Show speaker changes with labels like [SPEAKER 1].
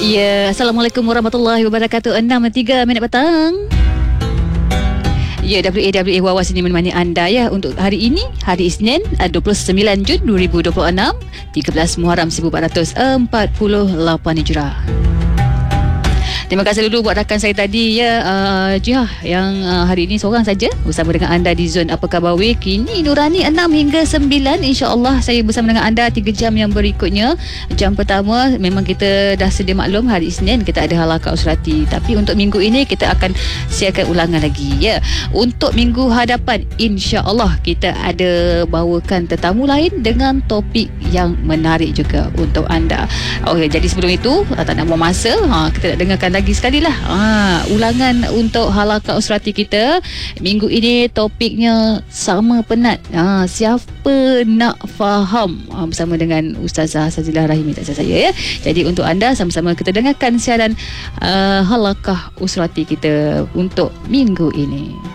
[SPEAKER 1] Ya, Assalamualaikum warahmatullahi wabarakatuh. 6.03 petang. Ya, WAWA Wawas ini menemani anda ya untuk hari ini, hari Isnin 29 Jun 2026, 13 Muharram 1448 Hijrah. Terima kasih dulu buat rakan saya tadi ya, Jihah, yang hari ini seorang saja bersama dengan anda di Zon Apa Khabar Week. Kini Nurani 6 hingga 9. InsyaAllah saya bersama dengan anda 3 jam yang berikutnya. Jam pertama memang kita dah sedia maklum, hari Isnin kita ada Halaqah Usrati. Tapi untuk minggu ini kita akan siarkan ulangan lagi ya. Untuk minggu hadapan insyaAllah kita ada bawakan tetamu lain dengan topik yang menarik juga untuk anda. Okey, jadi sebelum itu tak nak buang masa, kita nak dengarkan lagi sekali lah ulangan untuk Halaqah Usrati kita. Minggu ini topiknya sama penat. Siapa nak faham, bersama dengan Ustazah Sazilah Rahimi, tak saya ya. Jadi untuk anda sama-sama kita dengarkan siaran Halaqah Usrati kita untuk minggu ini.